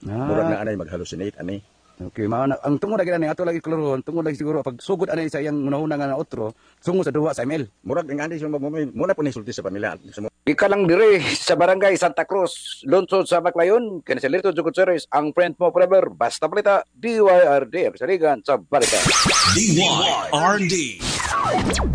Murag Ah, na anay mag-hallucinate ani. okay. Ang tungod lagi na ato lagi klaron, tungod lagi siguro pag sugod ani sa iyang una nga na otro, sungo sa duwa sa email. Murag nga ani siya muna po ni sulti sa pamilya. Ika lang dire sa barangay Santa Cruz, lungsod sa Baclayon, kanisalito Jugod Series, ang friend mo forever, basta balita, DYRD, Saligan sa balita. DYRD